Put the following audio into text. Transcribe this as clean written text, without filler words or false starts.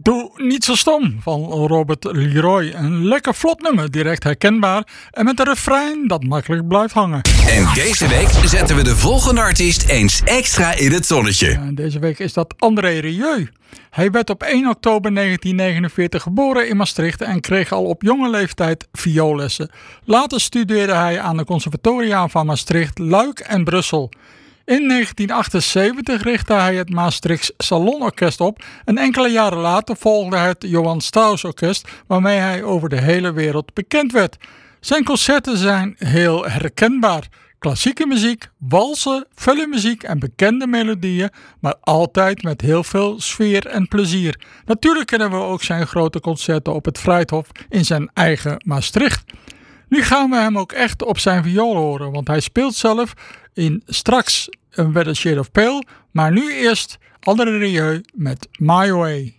Doe niet zo stom van Robert Leroy. Een lekker vlot nummer, direct herkenbaar en met een refrein dat makkelijk blijft hangen. En deze week zetten we de volgende artiest eens extra in het zonnetje. En deze week is dat André Rieu. Hij werd op 1 oktober 1949 geboren in Maastricht en kreeg al op jonge leeftijd vioollessen. Later studeerde hij aan de conservatoria van Maastricht, Luik en Brussel. In 1978 richtte hij het Maastrichts Salonorkest op en enkele jaren later volgde het Johann Strauss Orkest, waarmee hij over de hele wereld bekend werd. Zijn concerten zijn heel herkenbaar. Klassieke muziek, walsen, filmmuziek en bekende melodieën, maar altijd met heel veel sfeer en plezier. Natuurlijk kennen we ook zijn grote concerten op het Vrijthof in zijn eigen Maastricht. Nu gaan we hem ook echt op zijn viool horen, want hij speelt zelf in straks een Where the Shade of Pale, maar nu eerst André Rieu met My Way.